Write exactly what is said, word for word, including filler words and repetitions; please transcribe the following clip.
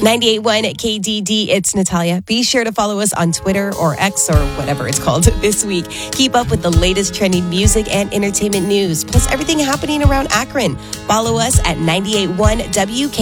ninety-eight point one K D D, it's Natalia. Be sure to follow us on Twitter or X or whatever it's called this week. Keep up with the latest trending music and entertainment news, plus everything happening around Akron. Follow us at ninety-eight point one W K